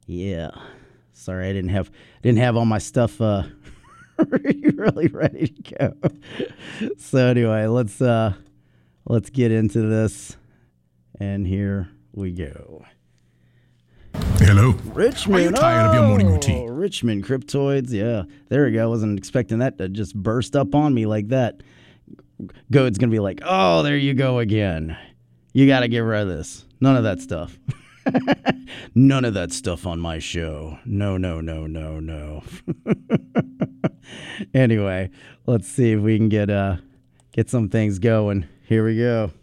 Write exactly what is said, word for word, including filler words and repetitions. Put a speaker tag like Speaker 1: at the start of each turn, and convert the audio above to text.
Speaker 1: Yeah. Sorry, I didn't have didn't have all my stuff uh, really ready to go. So anyway, let's uh, let's get into this, and here we go.
Speaker 2: Hello.
Speaker 1: Richmond.
Speaker 2: Are you tired
Speaker 1: oh,
Speaker 2: of your morning routine?
Speaker 1: Richmond Cryptoids. Yeah, there we go. I wasn't expecting that to just burst up on me like that. Goat's gonna be like, "Oh, there you go again. You got to get rid of this. None of that stuff." None of that stuff on my show. No, no, no, no, no. Anyway, let's see if we can get uh get some things going. Here we go.